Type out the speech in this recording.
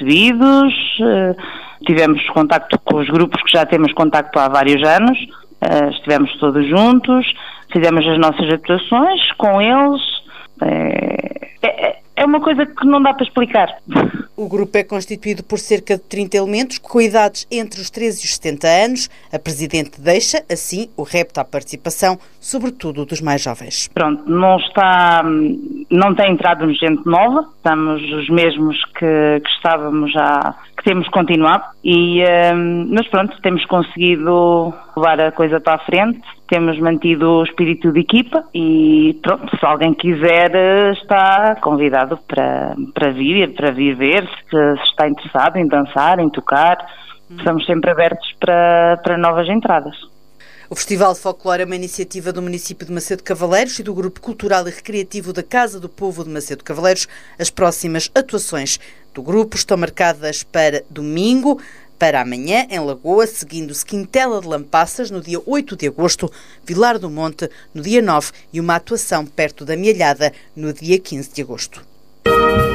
recebidos, tivemos contacto com os grupos que já temos contacto há vários anos, estivemos todos juntos, fizemos as nossas atuações com eles. É uma coisa que não dá para explicar. O grupo é constituído por cerca de 30 elementos, com idades entre os 13 e os 70 anos. A Presidente deixa, assim, o repto à participação, sobretudo dos mais jovens. Pronto, não tem entrado gente nova, estamos os mesmos que estávamos já, que temos continuado, mas pronto, temos conseguido levar a coisa para a frente, temos mantido o espírito de equipa e pronto, se alguém quiser está convidado para vir ver se está interessado em dançar, em tocar. Estamos sempre abertos para novas entradas. O Festival de Folclore é uma iniciativa do município de Macedo de Cavaleiros e do Grupo Cultural e Recreativo da Casa do Povo de Macedo de Cavaleiros. As próximas atuações do grupo estão marcadas para domingo, para amanhã, em Lagoa, seguindo-se Quintela de Lampassas, no dia 8 de agosto, Vilar do Monte, no dia 9, e uma atuação perto da Mielhada, no dia 15 de agosto.